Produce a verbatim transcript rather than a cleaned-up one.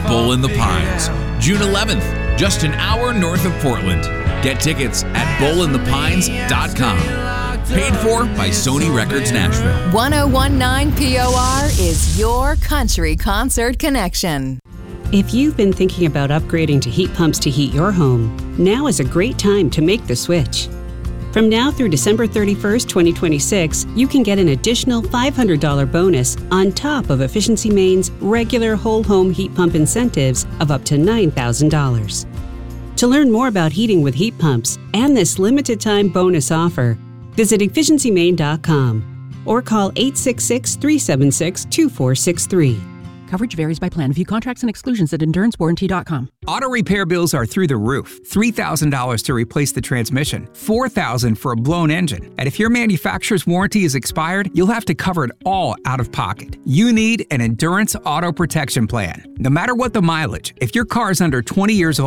Bull in the Pines, June eleventh, just an hour north of Portland. Get tickets at bull in the pines dot com. Paid for by Sony Records Nashville. one oh one point nine P O R is your country concert connection. If you've been thinking about upgrading to heat pumps to heat your home, now is a great time to make the switch. From now through December thirty-first, twenty twenty-six, you can get an additional five hundred dollars bonus on top of Efficiency Maine's regular whole home heat pump incentives of up to nine thousand dollars. To learn more about heating with heat pumps and this limited time bonus offer, visit efficiency maine dot com or call eight six six, three seven six, two four six three. Coverage varies by plan. View contracts and exclusions at endurance warranty dot com. Auto repair bills are through the roof. three thousand dollars to replace the transmission, four thousand dollars for a blown engine. And if your manufacturer's warranty is expired, you'll have to cover it all out of pocket. You need an Endurance Auto Protection Plan. No matter what the mileage, if your car is under twenty years old,